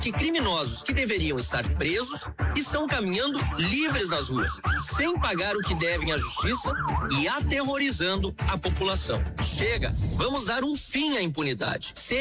que criminosos que deveriam estar presos estão caminhando livres nas ruas, sem pagar o que devem à justiça e aterrorizando a população. Chega, vamos dar um fim à impunidade.